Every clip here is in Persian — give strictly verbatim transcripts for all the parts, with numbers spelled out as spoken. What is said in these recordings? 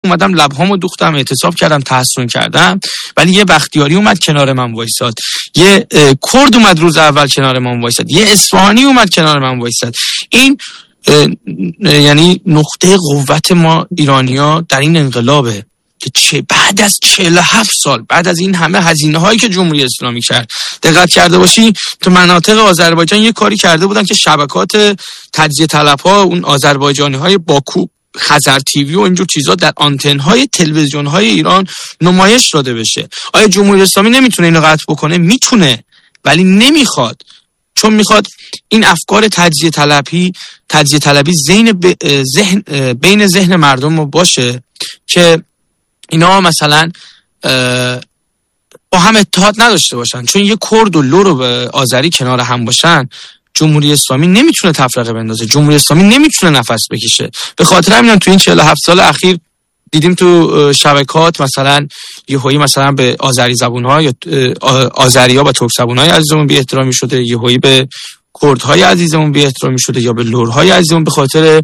اومدم لبهامو دوختم، اعتصاب کردم، تحسن کردم، ولی یه بختیاری اومد کنار من وایساد، یه کرد اومد روز اول کنار من وایساد، یه اصفهانی اومد کنار من وایساد. این یعنی نقطه قوت ما ایرانی‌ها در این انقلابه که چه بعد از چهل و هفت سال، بعد از این همه هزینه هایی که جمهوری اسلامی کرد، دقت کرده باشی تو مناطق آذربایجان یه کاری کرده بودن که شبکات تجزیه طلب ها، اون آذربایجانی های باکو، خزر تیوی و اینجور چیزا در آنتن های تلویزیون های ایران نمایش داده بشه. آیا جمهوری اسلامی نمیتونه اینو قطع بکنه؟ میتونه، ولی نمیخواد، چون میخواد این افکار تجزیه طلبی تجزیه طلبی ذهن ذهن بین ذهن مردم باشه که اینا مثلا با هم اتحاد نداشته باشن. چون یه کرد و لور و آذری کنار هم باشن، جمهوری اسلامی نمیتونه تفرقه بندازه، جمهوری اسلامی نمیتونه نفس بکشه. به خاطر همین تو این چهل و هفت سال اخیر دیدیم تو شبکات مثلا یهویی مثلا به آذری زبون‌ها یا آذری‌ها با ترک زبون‌های عزیزمون بی احترامی شده، یهویی به کردهای عزیزمون بی احترامی شده، یا به لورهای عزیزمون به خاطر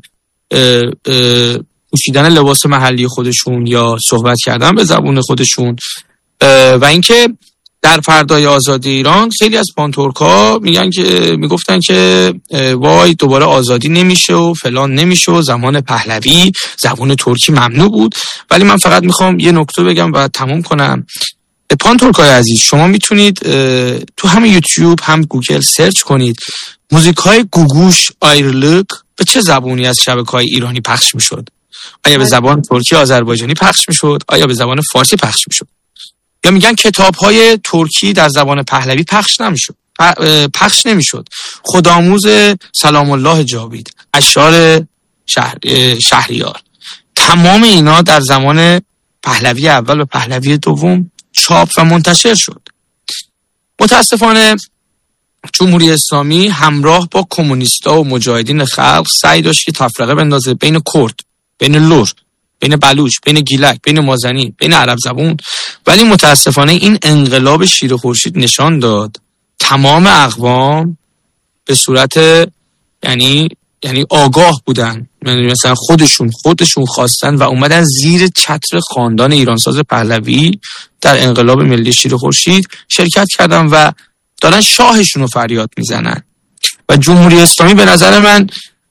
پوشیدن لباس محلی خودشون یا صحبت کردن به زبون خودشون. و اینکه در فردای آزادی ایران خیلی از پانتورکا میگن که میگفتن که وای دوباره آزادی نمیشه و فلان نمیشه و زمان پهلوی زبان ترکی ممنوع بود. ولی من فقط میخوام یه نکته بگم و تموم کنم. پانتورکای عزیز، شما میتونید تو هم یوتیوب هم گوگل سرچ کنید موزیکای گوگوش آیرلوک به چه زبونی از شبکه‌های ایرانی پخش میشد. آیا به زبان ترکی آذربایجانی پخش میشد؟ آیا به زبان فارسی پخش میشد؟ یا میگن کتاب‌های ترکی در زبان پهلوی پخش نمیشد، پخش نمیشد. خودآموز سلام الله جاوید، اشعار شهر، شهریار، تمام اینا در زمان پهلوی اول و پهلوی دوم چاپ و منتشر شد. متاسفانه جمهوری اسلامی همراه با کمونیستا و مجاهدین خلق سعی داشت که تفرقه بندازه بین کرد، بین لور، بین بلوچ، بین گیلک، بین مازنی، بین عرب زبون. ولی متاسفانه این انقلاب شیر خورشید نشان داد تمام اقوام به صورت یعنی یعنی آگاه بودن، یعنی مثلا خودشون خودشون خواستن و اومدن زیر چتر خاندان ایرانساز پهلوی در انقلاب ملی شیر خورشید شرکت کردن و دارن شاهشون رو فریاد میزنن. و جمهوری اسلامی به نظر من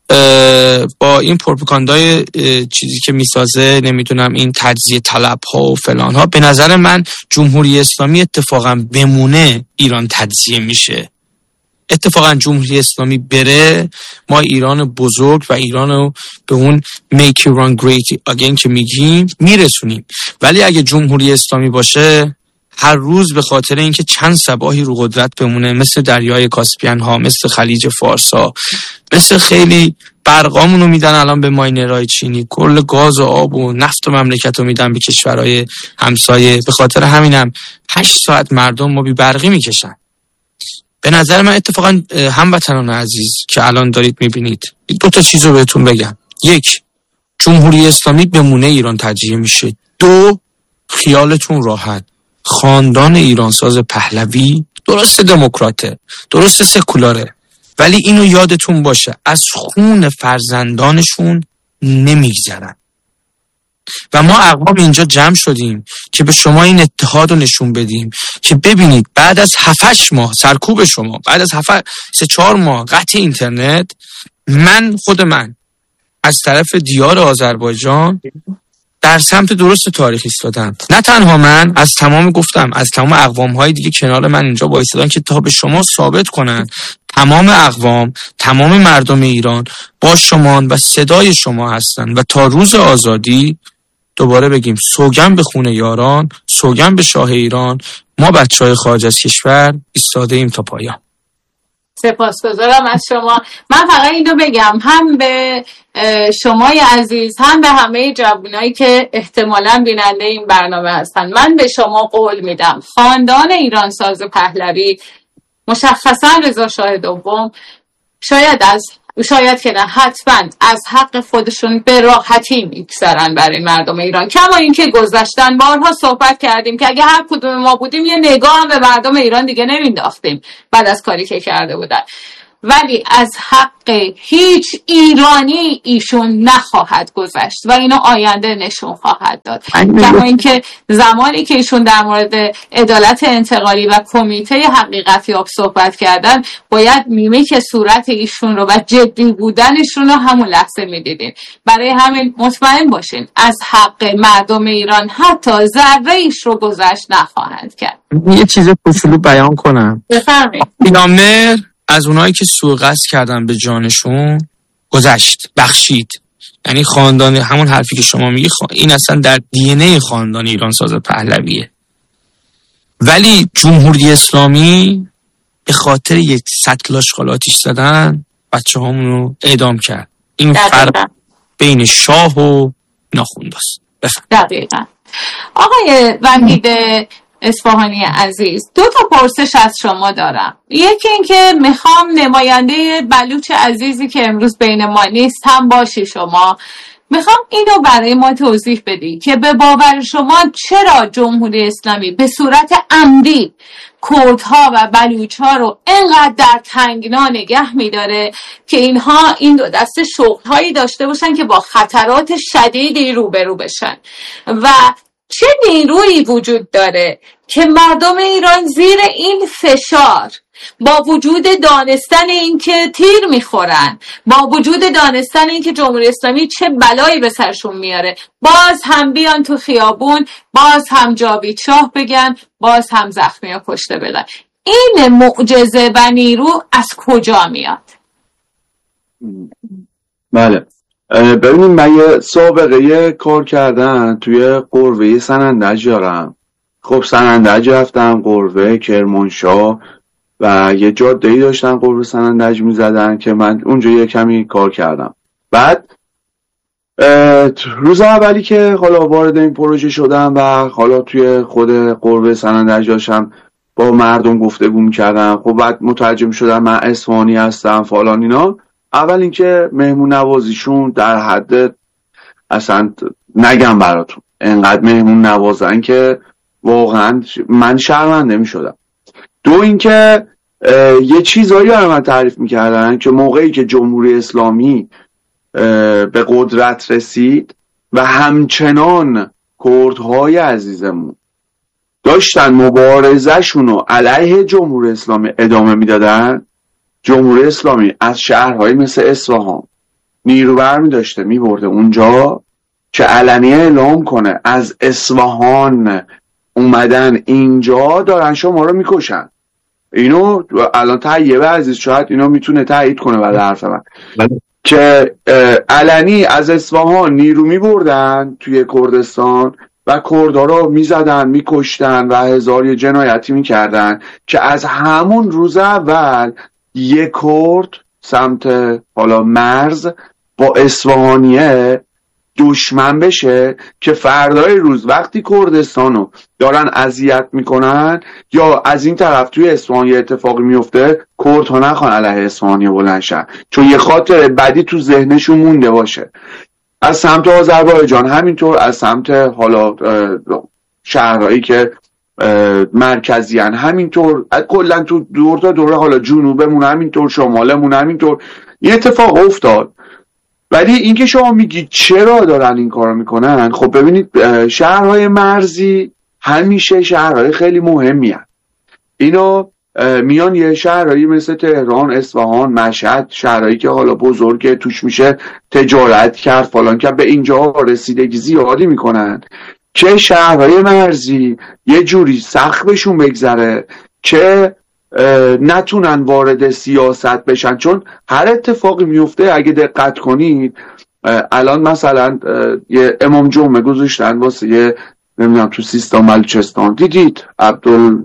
با این پروپاگاندای چیزی که میسازه، نمیدونم این تجزیه طلب ها و فلان ها، به نظر من جمهوری اسلامی اتفاقا بمونه ایران تجزیه میشه. اتفاقا جمهوری اسلامی بره ما ایران بزرگ و ایران رو به اون make Iran great again که میگیم میرسونیم. ولی اگه جمهوری اسلامی باشه هر روز به خاطر اینکه چند صباحی رو قدرت بمونه، مثل دریای کاسپین ها، مثل خلیج فارس ها، مثل خیلی برقامون رو میدن الان به ماینرهای چینی، کل گاز و آب و نفت و مملکت رو میدن به کشورهای همسایه. به خاطر همینم هشت ساعت مردم ما بی برقی میکشن. به نظر من اتفاقا هموطنان عزیز که الان دارید میبینید، دو تا چیز رو بهتون بگم. یک، جمهوری اسلامی بمونه ایران تجزیه میشه. دو، خیالتون راحت، خاندان ایرانساز پهلوی درست دموکراته، درست سکولاره، ولی اینو یادتون باشه از خون فرزندانشون نمیگذرن. و ما اقوام اینجا جمع شدیم که به شما این اتحاد رو نشون بدیم که ببینید بعد از هفتش ماه سرکوب شما، بعد از هفت سه چهار ماه قطع اینترنت، من خود من از طرف دیار آذربایجان در سمت درست تاریخ ایستادم. نه تنها من، از تمام گفتم از تمام اقوام‌های دیگه کنار من اینجا وایسادن که تا به شما ثابت کنن تمام اقوام، تمام مردم ایران با شما و صدای شما هستن و تا روز آزادی دوباره بگیم سوگن به خون یاران، سوگن به شاه ایران، ما بچهای خارج از کشور ایستاده ایم تا پایان. سپاسگزارم از شما. من فقط اینو بگم هم به شمای عزیز هم به همه جوانایی که احتمالاً بیننده این برنامه هستن، من به شما قول میدم خاندان ایرانساز پهلوی، مشخصا رضا شاه دوم، شاید از شاید که نه حتما از حق خودشون به راحتی میگذرن برای مردم ایران. کما اینکه گذشتن بارها صحبت کردیم که اگه هر کدوم ما بودیم یه نگاه هم به مردم ایران دیگه نمینداختیم بعد از کاری که کرده بودن. ولی از حق هیچ ایرانی ایشون نخواهد گذشت و اینو آینده نشون خواهد داد. کما اینکه زمانی که ایشون در مورد عدالت انتقالی و کمیته حقیقتیاب صحبت کردن، باید میمیک صورت ایشون رو و جدی بودنشون رو همون لحظه میدیدین. برای همین مطمئن باشین از حق مردم ایران حتی ذره ایش رو گذشت نخواهند کرد. یه چیز کوچولو بیان کنم. بفرمایید. پیامبر از اونایی که سوء قصد کردن به جانشون گذشت، بخشید. یعنی خاندان، همون حرفی که شما میگی، این اصلا در دی ان ای خاندان ایرانساز پهلویه. ولی جمهوری اسلامی به خاطر یک سطل آشغال آتیش زدن بچه هامونو اعدام کرد. این فرق بین شاه و ناخونداست. بفرمایید. دقیقا. آقای وحید اصفهانی عزیز، دو تا پرسش از شما دارم. یکی این که میخوام نماینده بلوچ عزیزی که امروز بین ما نیست هم باشی شما، میخوام اینو برای ما توضیح بدی که به باور شما چرا جمهوری اسلامی به صورت عمدی کردها و بلوچها رو اینقدر در تنگنا نگه میداره که اینها این دو دسته شغلهایی داشته باشن که با خطرات شدیدی روبرو بشن و چه نیرویی وجود داره که مردم ایران زیر این فشار، با وجود دانستن این که تیر میخورن، با وجود دانستن این که جمهوری اسلامی چه بلایی به سرشون میاره، باز هم بیان تو خیابون، باز هم جاوید شاه بگن، باز هم زخمی ها کشته بدن. این معجزه و نیرو از کجا میاد؟ بله، ببینیم من یه سابقه کار کردن توی قروه سنندج دارم. خب سنندج رفتم، قروه کرمانشاه و یه جاده‌ای داشتن قروه سنندج میزدن که من اونجا یه کمی کار کردم. بعد روز اولی که حالا وارد این پروژه شدم و حالا توی خود قروه سنندج داشتم با مردم گفتگو میکردم، خب بعد مترجم شدم من اصفهانی هستم فلان اینا. اول اینکه مهمون نوازیشون در حد اصلا نگم براتون، انقدر مهمون نوازن که واقعا من شرمنده می شدم. دو اینکه یه چیزایی رو من تعریف میکردن که موقعی که جمهوری اسلامی به قدرت رسید و همچنان کردهای عزیزمون داشتن مبارزهشون رو علیه جمهوری اسلامی ادامه میدادن، جمهوری اسلامی از شهرهای مثل اصفهان نیرو برمی داشته می برده اونجا که علنیه اعلام کنه از اصفهان اومدن اینجا دارن شما رو میکشن. اینو الان طیبه عزیز شاید اینو میتونه تایید کنه بعد حرف من که علنی از اصفهان نیرو می بردن توی کردستان و کردها رو میزدن، میکشتن و هزار جنایتی میکردن که از همون روز اول یک کرد سمت حالا مرز با اصفهانیه دشمن بشه که فردای روز وقتی کردستانو دارن اذیت میکنن یا از این طرف توی اصفهان یه اتفاقی میفته، کردها نخوان علیه اصفهانیه بلند شن چون یه خاطر بدی تو ذهنشون مونده باشه. از سمت آذربایجان همینطور، از سمت حالا شهرهایی که مرکزیان همینطور، کلا تو دور تا دوره حالا جنوبمون همینطور، شمالمون همینطور. یه اتفاق افتاد. ولی اینکه شما میگید چرا دارن این کارو میکنن، خب ببینید شهرهای مرزی همیشه شهرهای خیلی مهمی هست. اینو میان یه شهرهایی مثل تهران، اصفهان، مشهد، شهرهایی که حالا بزرگه توش میشه تجارت کرد فلان که به اینجا رسیدگی زیادی میکنن که شهرهای مرزی یه جوری سخبشون بگذره که نتونن وارد سیاست بشن. چون هر اتفاقی میفته اگه دقت کنید، الان مثلا یه امام جمعه گذاشتن واسه یه نمیدونم تو سیستان بلوچستان، دیدید عبدال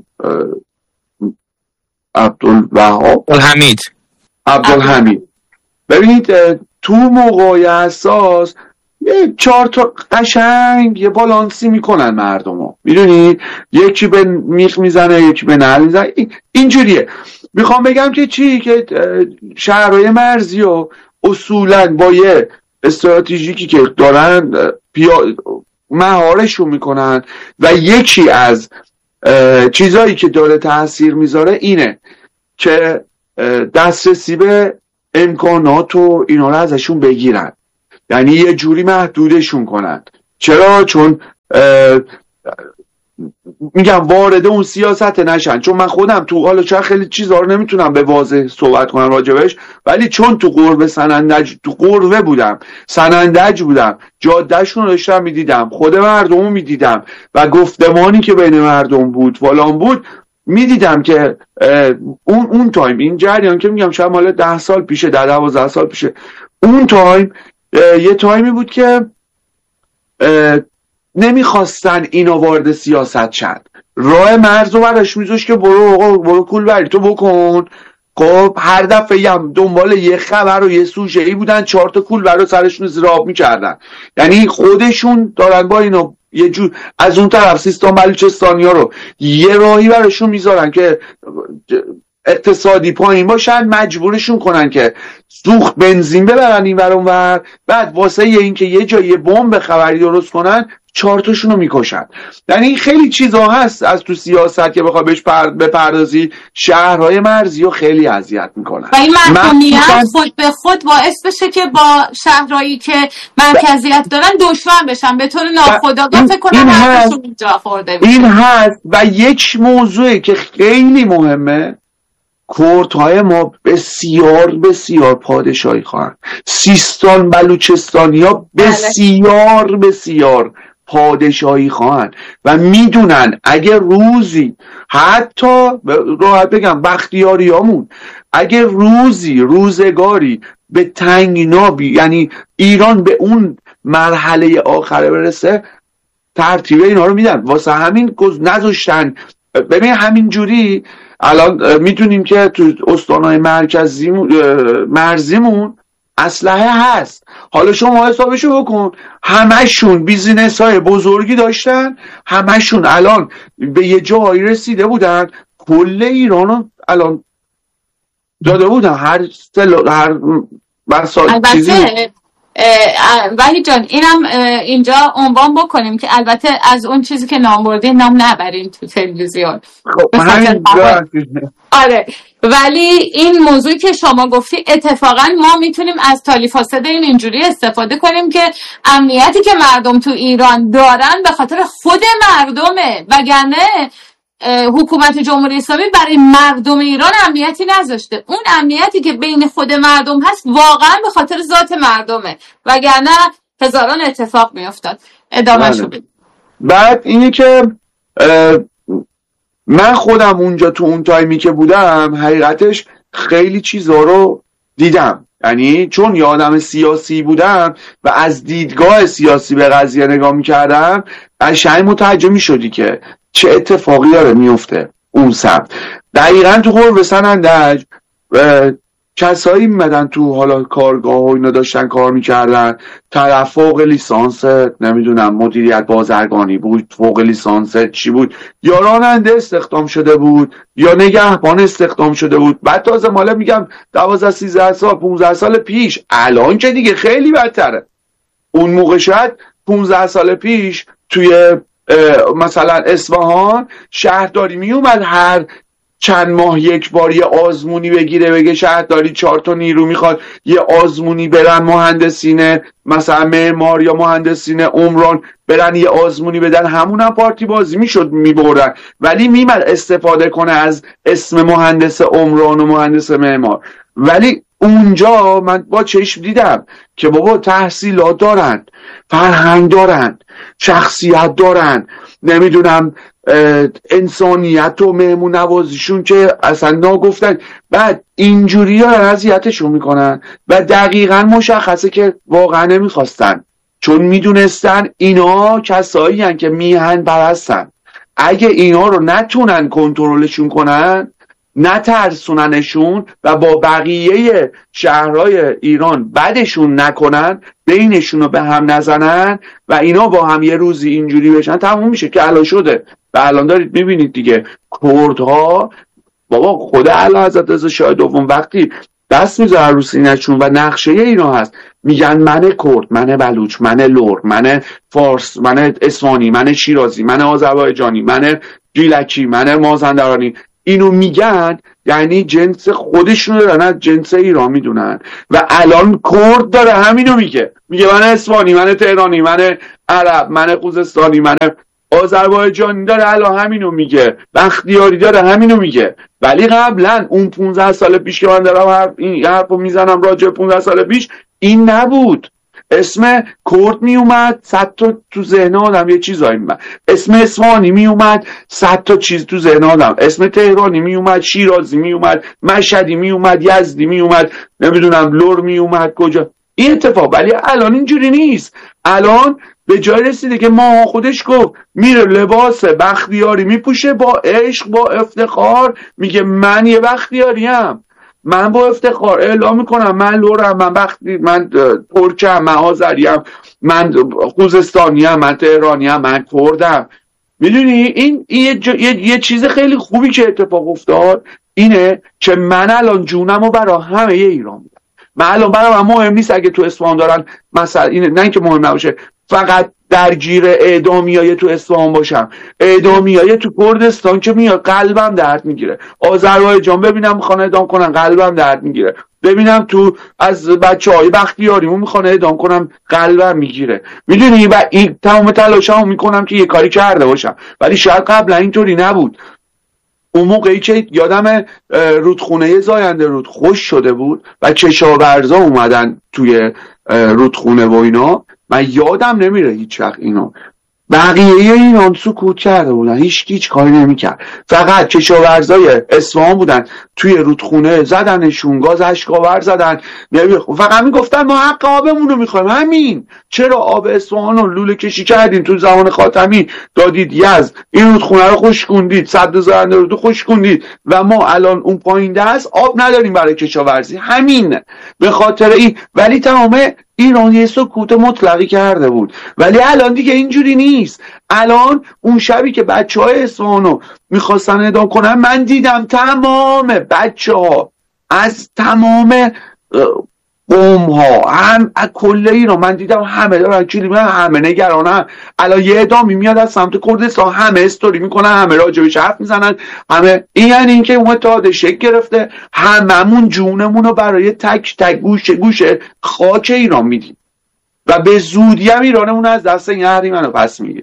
عبدالوهاب الحمید عبدالحمید ببینید تو موقع حساس یه چهار تا قشنگ یه بالانسی میکنن مردم ها، میدونید یکی به میخ میزنه یکی به نهر میزنه، اینجوریه. میخوام بگم که چی، که شهرهای مرزی و اصولا با یه استراتژیکی که دارن پیا... مهارشون میکنن و یکی از چیزایی که داره تأثیر میذاره اینه که دسترسی به امکانات و اینا رو ازشون بگیرن، یعنی یه جوری محدودشون کنن. چرا؟ چون میگم وارد اون سیاست نشن. چون من خودم تو حالا چرا خیلی چیزا رو نمیتونم به واضح صحبت کنم راجبش، ولی چون تو قربه سنندج تو قربه بودم، سنندج بودم، جادهشون رو داشتم میدیدم، خود مردم رو میدیدم و گفتمانی که بین مردم بود فلان بود، میدیدم که اون اون تایم این جریان که میگم شاید مال ده سال پیشه، ده دوازده سال پیشه، اون تایم یه تایمی بود که نمیخواستن اینا وارد سیاست شد. راه مرز رو برش میذاش که برو آقا برو کول بری تو بکن. خب هر دفعه هم دنبال یه خبر و یه سوژه ای بودن، چهار تا کول برای سرشون زیر آب میکردن. یعنی خودشون دارن با اینا یه جور از اون طرف سیستان بلوچستانیا رو یه راهی براشون میذارن که اقتصادی پایین باشن، مجبورشون کنن که سوخت بنزین ببرن این ور اون ور، بعد واسه این که یه جایی بمب خبری درست کنن چهار تاشون رو میکشن. یعنی خیلی چیزا هست از تو سیاست که بخوای بهش پرد بپردازی، شهرهای مرزی رو خیلی اذیت میکنن و این محکومیت خود به خود باعث بشه که با شهرهایی که مرکزیت دارن دشمن بشن، به طور ناخودآگاه فکر کنم حرفشون اینجا خورده میشه. این هست. و یک موضوعی که خیلی مهمه، کردهای ما بسیار بسیار پادشاهی خواهند. سیستان بلوچستانیا بسیار بسیار پادشاهی خواهند و میدونن اگه روزی، حتی راحت بگم بختیاریامون، اگه روزی روزگاری به تنگنابی، یعنی ایران به اون مرحله آخره برسه، ترتیب اینا رو میدن. واسه همین نذاشتن. ببین همین جوری الان میدونیم که تو استانهای مرکزی مرزیمون اسلحه هست. حالا شما حسابشو بکن، همشون بیزینس های بزرگی داشتن، همشون الان به یه جایی رسیده بودن، کل ایرانو الان داده بودن. هر سل... هر بسا... چیزی ولی جان اینم اینجا عنوان بکنیم که البته از اون چیزی که نام بردی نام نبرین تو تلویزیون. آره، ولی این موضوعی که شما گفتی اتفاقا ما میتونیم از تالی فاسد این اینجوری استفاده کنیم که امنیتی که مردم تو ایران دارن به خاطر خود مردمه، وگرنه حکومت جمهوری اسلامی برای مردم ایران امنیتی نذاشته. اون امنیتی که بین خود مردم هست واقعا به خاطر ذات مردمه، وگرنه هزاران اتفاق میافتاد. ادامه شو بید. بعد اینی که من خودم اونجا تو اون تایمی که بودم حقیقتش خیلی چیزا رو دیدم، یعنی چون یه آدم سیاسی بودم و از دیدگاه سیاسی به قضیه نگاه میکردم، قشنگ متوجه میشدی که چه اتفاقی داره میفته اون سمت. دقیقا تو قربه سنندج کسایی میمدن تو حالا کارگاه و اینا داشتن کار میکردن، طرف فوق لیسانس نمیدونم مدیریت بازرگانی بود، فوق لیسانس چی بود، یا راننده استخدام شده بود یا نگهبان استخدام شده بود. بعد تازه مالا میگم دوازده سیزده سال پونزده سال پیش، الان که دیگه خیلی بدتره. اون موقع شاید پونزده سال پیش توی مثلا اصفهان شهرداری میومد هر چند ماه یک بار یه آزمونی بگیره، بگه شهرداری چهار تا نیرو میخواد یه آزمونی برن، مهندسین مثلا معمار یا مهندسین عمران برن یه آزمونی بدن، همون هم پارتی بازی میشد میبرن. ولی میمد استفاده کنه از اسم مهندس عمران و مهندس معمار. ولی اونجا من با چشم دیدم که بابا تحصیلات دارن، فرهنگ دارن، شخصیت دارن، نمیدونم انسانیت و مهمون نوازیشون که اصلا ناگفتن. بعد اینجوری ها اذیتشون میکنن و دقیقا مشخصه که واقعا نمیخواستن، چون میدونستن اینا کسایی هن که میهن پرستن. اگه اینا رو نتونن کنترلشون کنن، نترسوننشون و با بقیه شهرهای ایران بدشون نکنن، بینشون رو به هم نزنن و اینا با هم یه روزی اینجوری بشن، تموم میشه که الان شده. و الان دارید میبینید دیگه کردها، بابا خود اعلیحضرت رضا شاه دوم وقتی دست میذاره رو سینه‌شون و نقشه اینا هست، میگن من کرد، من بلوچ، من لور، من فارس، من اصفهانی، من شیرازی، من آذربایجانی، من گیلکی، من مازندرانی، اینو میگن. یعنی جنس خودشون دارن از جنس ایران میدونن و الان کرد داره همینو میگه، میگه من اصفهانی، من تهرانی، من عرب، من خوزستانی، من آذربایجانی، داره الان همینو میگه، بختیاری داره همینو میگه. ولی قبلا اون پونزده سال پیش که من دارم حرف این حرفو میزنم راجع به پونزده سال پیش، این نبود. اسم کرد می اومد صد تا تو ذهن آدم یه چیزایی میومد، اسم اصفهانی می اومد صد تا چیز تو ذهن آدم، اسم تهرانی می اومد، شیرازی می اومد، مشهدی می اومد، یزدی می اومد، نمیدونم لور می اومد کجا این اتفاق. ولی الان اینجوری نیست. الان به جای رسیده که ما خودش گفت میره لباس بختیاری میپوشه با عشق با افتخار، میگه من یه بختیاریم، من با افتخار اعلام میکنم من لورم، من بختی، من ترکم، من آذریم، من خوزستانیم، من تهرانیم، من کردم. میدونی این, این یه, جا، یه،, یه چیز خیلی خوبی که اتفاق افتاد اینه که من الان جونمو برای همه ایران میدم. من الان برای من مهم نیست اگه تو اصفهان دارن مثلا اینه، نه اینکه مهم نباشه فقط درگیر اعدامیای تو اصفهان باشم، اعدامیای تو کردستان که میاد قلبم درد میگیره، آذربایجان ببینم میخوان اعدام کنن قلبم درد میگیره، ببینم تو از بچهای بختیاریمون میخوان اعدام کنم قلبم میگیره. میدونی و این تمام تلاشمو میکنم که یه کاری کرده باشم، ولی شاید قبلا اینطوری نبود. اون موقعی که یادم رودخونه زاینده رود خوش شده بود و کشاورزا اومدن توی رودخونه و اینا، من یادم نمیره هیچ وقت اینو، بقیه ایران سکوت کرده بودن، هیچ هیچ کاری نمیکرد، فقط کشاورزای اصفهان بودن توی رودخونه زدنشون، گاز اشکاور زدن، فقط میگفتن ما حق آبمون رو میخوایم. همین چرا آب اصفهان رو لوله کشی کردین تو زمان خاتمی، دادید یزد، این رودخونه رو خشکوندید، سد زاینده رود رو خشکوندید و ما الان اون پایین دست آب نداریم برای کشاورزی. همین به خاطر این. ولی تمام ایران یه سکوت مطلقی کرده بود. ولی الان دیگه اینجوری نیست. الان اون شبی که بچه های اصفهانو میخواستن اعدام کنن، من دیدم تمام بچه ها از تمام قوم ها هم از کل ایران، من دیدم همه دارن کلیمه، همه نگرانن. الان یه اعدامی میاد از سمت کردستان، همه استوری میکنن، همه راجبش حرف میزنن، همه این یعنی این که اون اتحاد شکل گرفته، هممون جونمون رو برای تک تک گوشه گوشه خاک ایران میدیم و به زودی هم ایرانمون از دست این اهریمنو پس میگه.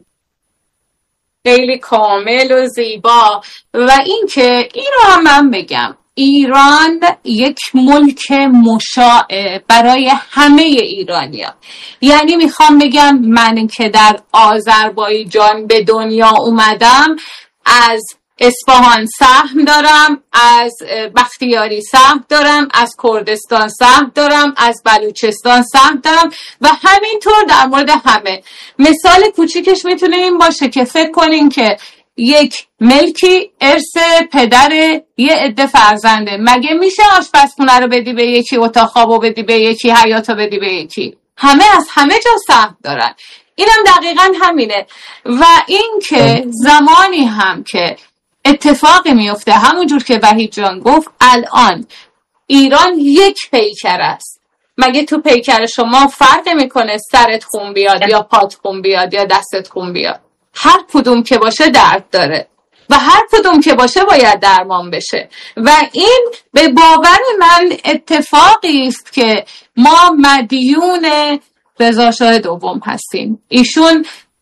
خیلی کامل و زیبا. و این که این رو هم من بگم، ایران یک ملک مشاع برای همه ایرانیان. یعنی میخوام بگم من که در آذربایجان به دنیا اومدم، از اصفهان سهم دارم، از بختیاری سهم دارم، از کردستان سهم دارم، از بلوچستان سهم دارم و همینطور در مورد همه. مثال کوچیکش میتونه این باشه که فکر کنین که یک ملکی ارث پدر یه عده فرزنده، مگه میشه آشپزخونه رو بدی به یکی، اتاق خوابو بدی به یکی، حیاطو بدی به یکی؟ همه از همه جا سهم دارن. اینم دقیقاً همینه. و این که زمانی هم که اتفاقی میفته، همونجور که وحید جان گفت، الان ایران یک پیکر است. مگه تو پیکر شما فرق میکنه سرت خون بیاد یا پات خون بیاد یا دستت خون بیاد؟ هر کدوم که باشه درد داره و هر کدوم که باشه باید درمان بشه. و این به باور من اتفاقی است که ما مدیون رضا شاه دوم هستیم. ایشون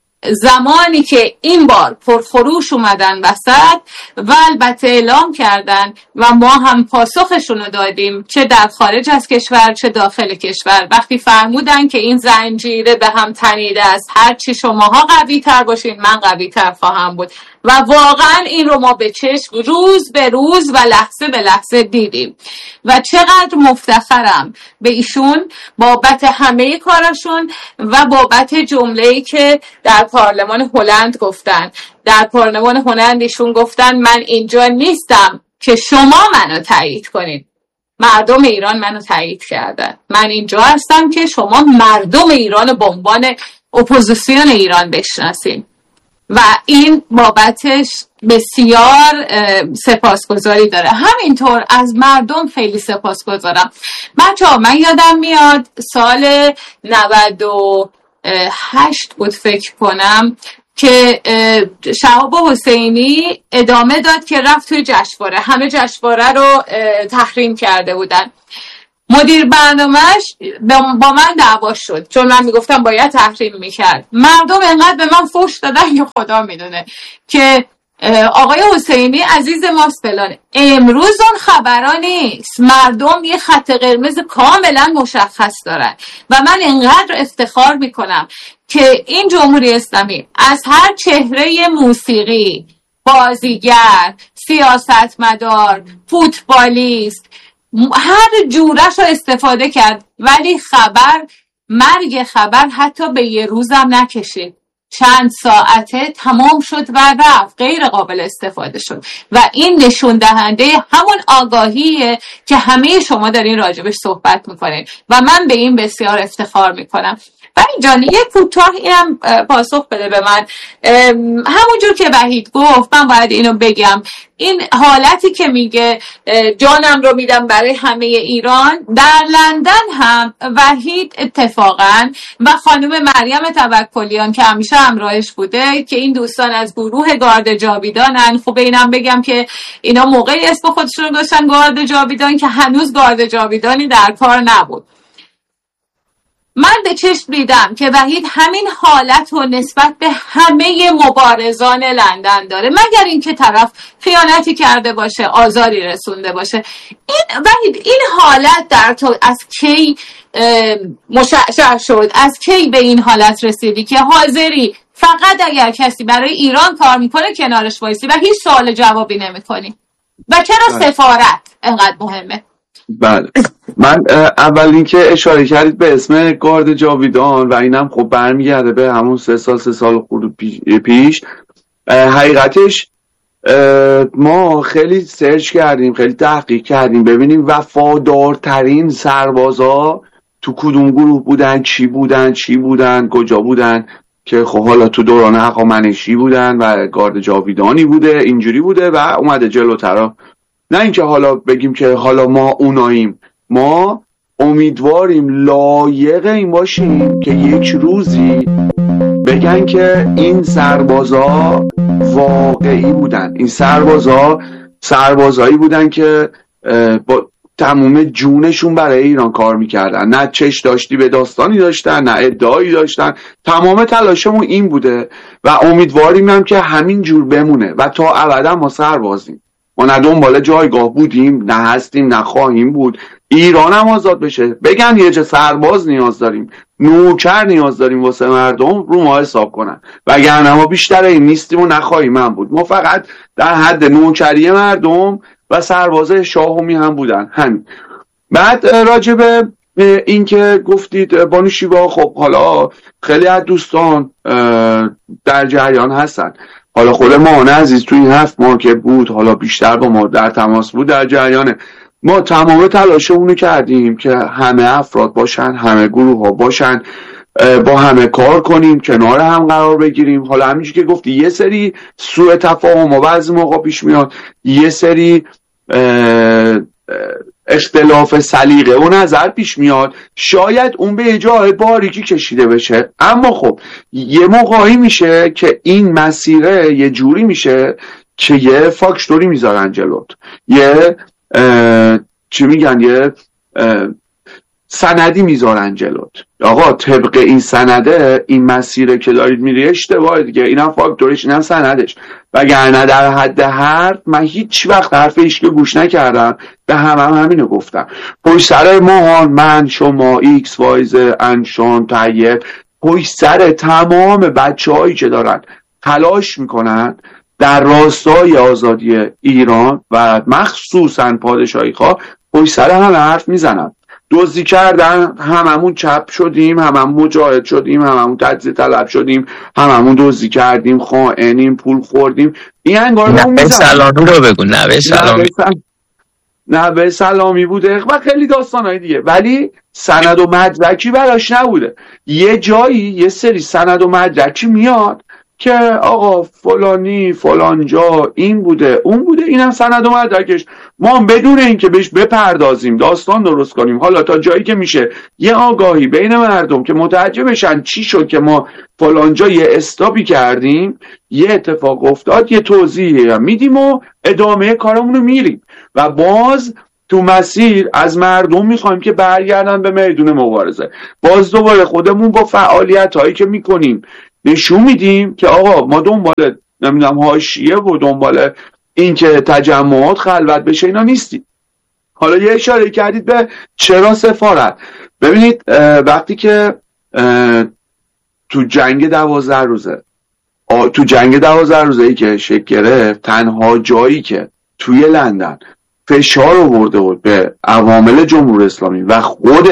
زمانی که این بار پرخروش اومدن وسط و البته اعلام کردن و ما هم پاسخشون رو دادیم، چه در خارج از کشور چه داخل کشور، وقتی فرمودن که این زنجیره به هم تنیده است، هرچی شماها قوی تر باشین من قوی تر خواهم بود. و واقعا این رو ما به چشم روز به روز و لحظه به لحظه دیدیم و چقدر مفتخرم به ایشون بابت همه کارشون و بابت جمله‌ای که در پارلمان هلند گفتن. در پارلمان هلند ایشون گفتن من اینجا نیستم که شما منو تایید کنید، مردم ایران منو تایید کردن، من اینجا هستم که شما مردم ایران به عنوان اپوزیسیون ایران بشناسید. و این بابتش بسیار سپاسگزاری داره. همینطور از مردم خیلی سپاسگزارم. بچه ها من یادم میاد سال نود و هشت بود فکر کنم، که شهاب حسینی ادامه داد که رفت توی جشنواره، همه جشنواره رو تحریم کرده بودن. مدیر برنامهش با من دعوا شد چون من میگفتم باید تحریم میکرد. مردم انقدر به من فحش دادن که خدا میدونه که آقای حسینی عزیز ماست فلانه. امروز اون خبرها نیست. مردم یه خط قرمز کاملا مشخص دارن و من اینقدر افتخار میکنم که این جمهوری اسلامی از هر چهره موسیقی، بازیگر، سیاستمدار، فوتبالیست هر جورش رو استفاده کرد، ولی خبر مرگ خبر حتی به یه روزم نکشید، چند ساعته تمام شد و رفت، غیر قابل استفاده شد. و این نشون دهنده همون آگاهیه که همه شما دارین راجبش صحبت میکنین و من به این بسیار افتخار میکنم. وحید جان یه کوتاه اینم پاسخ بده به من. همونجور که وحید گفت من باید اینو بگم، این حالتی که میگه جانم رو میدم برای همه ایران، در لندن هم وحید اتفاقا و خانم مریم توکلیان که همیشه همراهش بوده که این دوستان از گروه گارد جاویدانن. خب اینم بگم که اینا موقعی اسم خودشون رو داشتن گارد جاویدان که هنوز گارد جاویدانی در کار نبود. من به چشم دیدم که وحید همین حالت رو نسبت به همه مبارزان لندن داره، مگر اینکه طرف خیانتی کرده باشه، آزاری رسونده باشه. این وحید این حالت در تو از کی مشعشع شد؟ از کی به این حالت رسیدی که حاضری فقط اگر کسی برای ایران کار میکنه کنارش وایسی و هیچ سوال جوابی نمیکنی؟ و چرا سفارت انقدر مهمه؟ بله، من اول اینکه اشاره کردید به اسم گارد جاویدان و اینم خب برمیگرده به همون سه سال سه سال خورد پیش. حقیقتش ما خیلی سرچ کردیم، خیلی تحقیق کردیم ببینیم وفادارترین سربازا تو کدوم گروه بودن، چی بودن چی بودن کجا بودن، که خب حالا تو دوران هخامنشی بودن و گارد جاویدانی بوده، اینجوری بوده و اومده جلوترا. نه اینکه حالا بگیم که حالا ما اوناییم، ما امیدواریم لایق این باشیم که یک روزی بگن که این سربازا واقعی بودن، این سربازا سربازایی بودن که با تمام جونشون برای ایران کار میکردن، نه چش داشتی به داستانی داشتن، نه ادعایی داشتن، تمام تلاشمون این بوده و امیدواریم هم که همین جور بمونه و تا ابدا ما سربازیم. ما نه دنبال جایگاه بودیم، نه هستیم، نه خواهیم بود. ایران هم آزاد بشه، بگن یه جا سرباز نیاز داریم، نوکر نیاز داریم واسه مردم، رو ما حساب کنن. وگرنه ما بیشتر این نیستیم و نخواهیم هم بود. ما فقط در حد نوکری مردم و سرباز شاهمی هم بودن، همین. بعد راجب این که گفتید بانو شیوا، خب حالا خیلی از دوستان در جریان هستن. حالا خود ماهان عزیز توی این هفت ماه که بود، حالا بیشتر با ما در تماس بود، در جریانه. ما تمام تلاشمونو کردیم که همه افراد باشن، همه گروه ها باشن، با همه کار کنیم، کنار هم قرار بگیریم. حالا همینجوری که گفتی یه سری سوء تفاهم و بعضی موقع پیش میاد، یه سری اختلاف سلیقه و نظر پیش میاد، شاید اون به جای باریکی کشیده بشه، اما خب یه موقعی میشه که این مسیره یه جوری میشه که یه فاکتوری میذارن جلوت، یه چی میگن، یه سندی میذارن جلوت. آقا طبق این سنده این مسیره که دارید میری اشتباهه دیگه، اینم فاکتورش، اینم سندش. وگرنه در حد حرف من هیچ وقت حرف هیچ که گوش نکردم، به همه هم همینو گفتم. پشت سر ماهان، من، شما، ایکس وایز، انشان، طیب، پشت سر تمام بچه هایی که دارن تلاش میکنن در راستای آزادی ایران و مخصوصا پادشاهی خواه، پشت سر همه حرف میزنن. دزدی کردن، هممون چپ شدیم، هممون مجاهد شدیم، هممون تجزیه طلب شدیم، هممون دزدی کردیم، خائنیم، پول خوردیم. این انگار رو میزنن. سلامی رو بگو، نه سلامی نه به سلامی بوده و خیلی داستانهای دیگه، ولی سند و مدرکی براش نبوده. یه جایی یه سری سند و مدرکی میاد که آقا فلانی فلانجا این بوده اون بوده، اینم سند و مدرکش. ما بدون اینکه بهش بپردازیم داستان درست کنیم، حالا تا جایی که میشه یه آگاهی بین مردم که متوجه بشن چی شد که ما فلانجا یه استاپی کردیم، یه اتفاق افتاد، یه توضیحی میدیم و ادامه کارمون رو میریم. و باز تو مسیر از مردم میخوایم که برگردن به میدون مبارزه. باز دوباره خودمون با فعالیت هایی که میکنیم نشون میدیم که آقا ما دنبال نمیدونم حاشیه و دنبال این که تجمعات خلوت بشه اینا نیستیم. حالا یه اشاره کردید به چرا سفارت. ببینید وقتی که تو جنگ دوازده روزه تو جنگ دوازده روزه ای که شکل گرفت، تنها جایی که توی لندن فشار آورده بود به عوامل جمهوری اسلامی و خود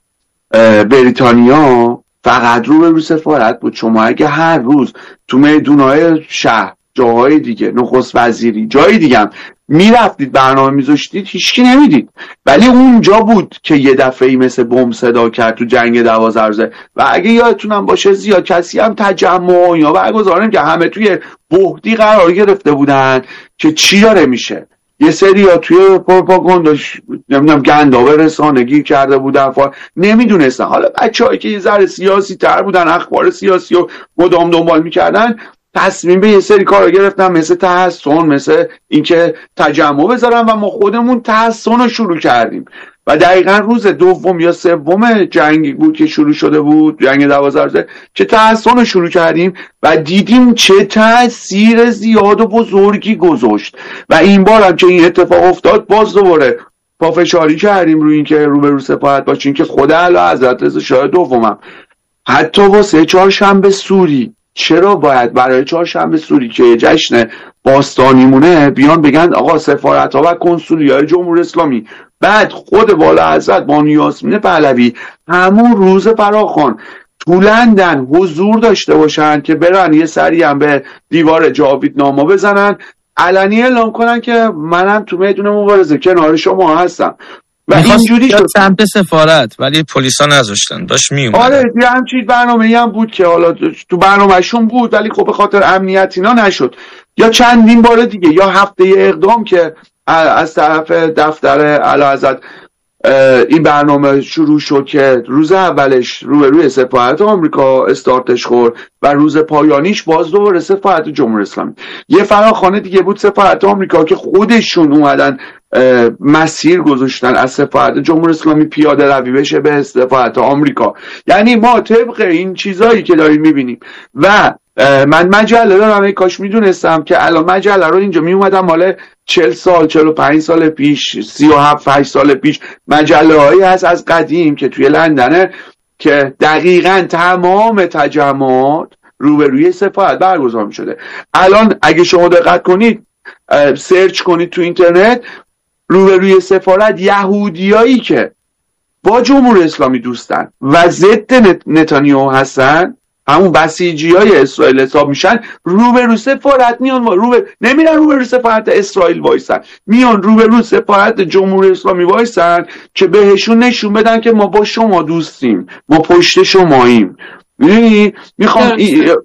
بریتانیا فقط رو به رو سفارت بود. شما اگه هر روز تو میدونهای شهر، جاهای دیگه، نخست وزیری، جای دیگه هم میرفتید برنامه میذاشتید، هیچکی نمیدید. ولی اونجا بود که یه دفعه‌ای مثل بمب صدا کرد تو جنگ دوازده روزه. و اگه یادتونم باشه زیاد کسی هم تجمع یا برگزار که همه توی بحتی قرار گرفته بودن که چی داره میشه. یه سری ها توی پروپاگانداش نمیدونم گندابه رسانگی کرده بودن، نمیدونستن. حالا بچه‌هایی که یه ذره سیاسی تر بودن، اخبار سیاسی رو مدام دنبال میکردن، تصمیم به یه سری کارا گرفتن، مثل تحصن، مثل اینکه تجمع بذارن و ما خودمون تحصن رو شروع کردیم. و دقیقا روز دوم یا سوم جنگ بود که شروع شده بود، جنگ دوازده روزه، که تحصن رو شروع کردیم و دیدیم چه تأثیر زیاد و بزرگی گذاشت. و این بار هم که این اتفاق افتاد، باز دوباره پافشاری کردیم روی این که رو به رو سپاهت باشین که خود اعلی حضرت رضا شاه دومم حتی واسه چهارشنبه سوری، چرا باید برای چهارشنبه سوری که جشن باستانیمونه بیان بگن آقا سفارت ها و کنسولی های جمهوری اسلامی، بعد خود والا حضرت بانو یاسمین پهلوی همون روز فراخوان تو لندن حضور داشته باشن که برن یه سری هم به دیوار جاویدنامه بزنن، علنی اعلام کنن که منم تو میدون مبارزه کنار شما هستم. و اینجوری شد سمت سفارت، ولی پلیسا نذاشتن، داشت میومد. آره یه همچین برنامه‌ای هم بود که حالا تو برنامه‌شون بود، ولی خب به خاطر امنیت اینا نشد. یا چندین بار دیگه، یا هفته اقدام که از طرف دفتر اعلیحضرت این برنامه شروع شد که روز اولش روی روی سفارت آمریکا استارتش خورد و روز پایانیش باز دوباره سفارت جمهوری اسلامی. یه فراخوان دیگه بود سفارت آمریکا که خودشون اومدن مسیر گذاشتن از سفارت جمهوری اسلامی پیاده روی بشه به سفارت آمریکا. یعنی ما طبق این چیزایی که داریم میبینیم و من مجله دارم، ای کاش میدونستم که الان مجله رو اینجا میومدم مال چهل سال چهل و پنج سال پیش، سی و هفت هشت سال پیش مجله هایی هست از قدیم که توی لندنه که دقیقاً تمام تجمعات روبروی سفارت برگزار میشده. الان اگه شما دقت کنید سرچ کنید تو اینترنت، روبروی سفارت یهودیایی که با جمهوری اسلامی دوستن و ضد نتانیاهو هستن، همون بسیجی های اسرائیل حساب میشن، روبرو سفارت میان، روبرو نمیرن روبرو سفارت اسرائیل وایسن، میان روبرو سفارت جمهوری اسلامی وایسن که بهشون نشون بدن که ما با شما دوستیم، ما پشت شماییم. میدونی میخوام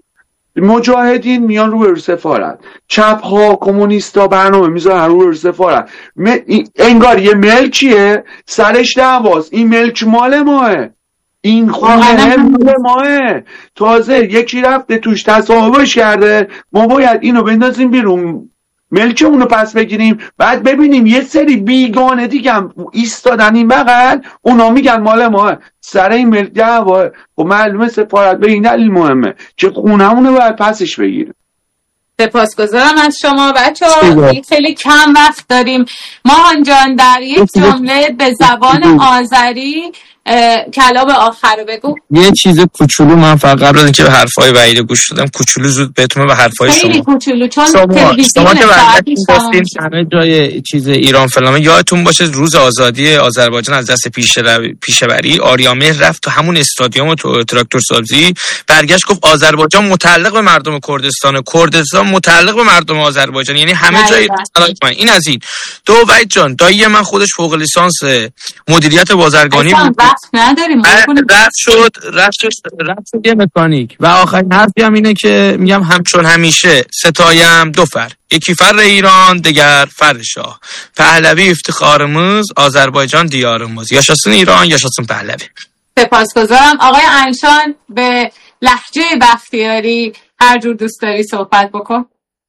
مجاهدین میان روبرو سفارت، چپ ها کمونیستا برنامه میذارن روبرو سفارت، انگار یه ملکیه سرش دعواست، این ملک مال ماه، این خونه مال ماه، تازه یکی رفته توش تصاحبش کرده، ما باید اینو بندازیم بیرون، ملکمونو پس بگیریم، بعد ببینیم یه سری بیگانه دیگه هم ایستادن این بغل، اونا میگن مال ماه، سر این ملک دعوا. خب معلومه سفارت به این دلیل مهمه که خونمونو باید پسش بگیریم. سپاسگزارم از شما بچه‌ها، خیلی کم وقت داریم. ماهان جان در یک جمله به زبان آذری کلام آخر رو بگو. یه چیز کوچولو من فقط قبل از اینکه به حرفای وحید گوش دادم، کوچولو زود بهتون به حرفای شما خیلی کوچولو، چون تلویزیون شما که گفتین همه جای چیز ایران فلان، یادتون باشه روز آزادی آذربایجان از دست پیشه‌وری آریامهر رفت تو همون استادیوم و تو تراکتور سازی، برگشت گفت آذربایجان متعلق به مردم کردستان، کردستان متعلق به مردم آذربایجان، یعنی همه جای من. این از این. دو وحید جان، دایی من خودش فوق لیسانس مدیریت بازرگانی بود، وقت نداریم. رفت شد رفت شد رفت شد یه مکانیک و آخرین حرفی هم اینه که میگم همچون همیشه ستایم دو فر، یکی فر ایران دگر فر شاه، پهلوی افتخارımız آذربایجان دیارımız، یاشاسın ایران یاشاسın پهلوی. سپاسگزارم. آقای انشان به لهجه بختیاری هر جور دوست داری صحبت بکن.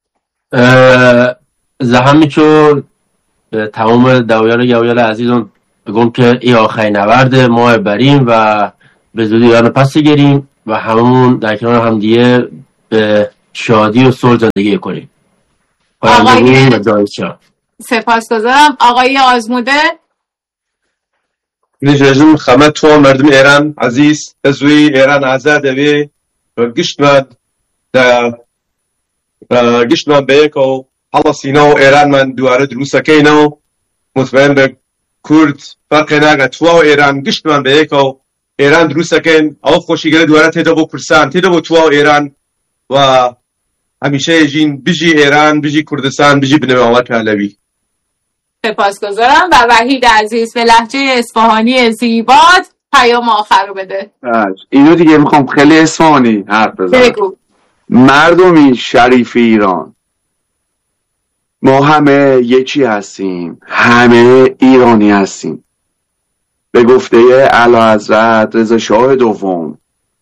زهمیچو تمام دویان گویان عزیزان بگم که این آخرین نبرد ما بریم و به زودی ایران پس گیریم و هممون در کنار همدیگه به شادی و صلح زندگی کنیم. آقای سپاسگزارم. آقای آزموده. نجازم خامه تو مردم ایران عزیز ازوی ایران آزاد وی گشتن دا گشتن بیکو حالا سینو ایران من دواره دروسه کینو مطمئن به کرد فرق نگه تو ایران گشتن بیکو ایران دروسه کین او خوشیگره دواره تیدا بو کرسان تیدا بو تو ایران و همیشه جین بجی ایران بجی کردستان بجی بنو آمد پهلوی. سپاسگزارم. و وحید عزیز به لهجه اصفهانی زیبات پیام آخر رو بده. اینو دیگه میخوام خیلی اصفهانی حرف بزنم. بگو. مردمی شریف ایران، ما همه یکی هستیم، همه ایرانی هستیم. به گفته اعلیحضرت رضا شاه دوم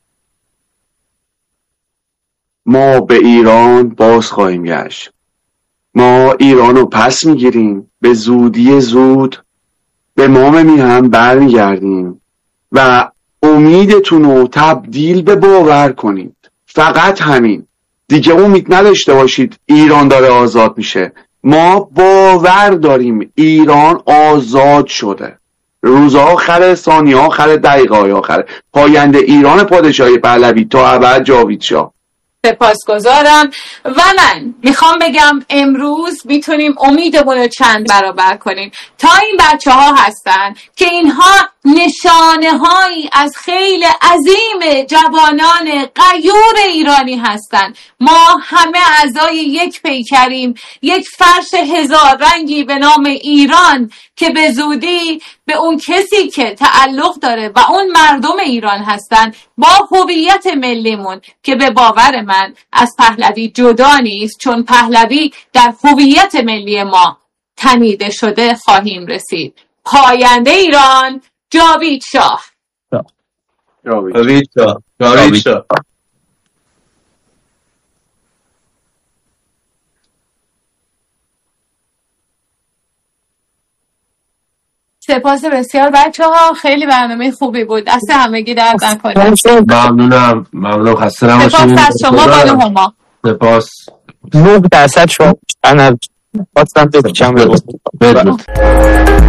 ما به ایران باز خواهیم گشت. ما ایران رو پس میگیریم، به زودی زود به مام میهم برمیگردیم و امیدتون رو تبدیل به باور کنید. فقط همین، دیگه امید نداشته باشید ایران داره آزاد میشه. ما باور داریم ایران آزاد شده. روز آخر، ثانیه آخر، دقیقه های آخر، پاینده ایران پادشاهی پهلوی تا ابد جاوید شاه. سپاسگزارم. و من میخوام بگم امروز میتونیم امیدمون رو چند برابر کنیم. تا این بچه ها هستن که اینها نشانه هایی از خیلی عظیم جوانان غیور ایرانی هستن. ما همه اعضای یک پیکریم، یک فرش هزار رنگی به نام ایران که به زودی به اون کسی که تعلق داره و اون مردم ایران هستن با هویت ملیمون که به باور من از پهلوی جدا نیست، چون پهلوی در هویت ملی ما تنیده شده خواهیم رسید. پاینده ایران جاوید شاه. جاوید شاه. جاوید شاه. سپاس بسیار بچه ها، خیلی برنامه خوبی بود. دست همگی درد نکنه. ممنونم. ممنون. خسته نباشید. سپاس از شما بانو هما. سپاس. نه درصد شما انا خواستم بپیچم.